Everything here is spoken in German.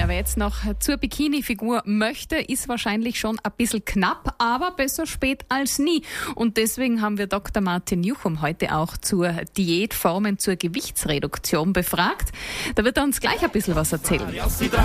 wer jetzt noch zur Bikini-Figur möchte, ist wahrscheinlich schon ein bisschen knapp, aber besser spät als nie. Und deswegen haben wir Dr. Martin Juchum heute auch zur Diätformen zur Gewichtsreduktion befragt. Da wird er uns gleich ein bisschen was erzählen.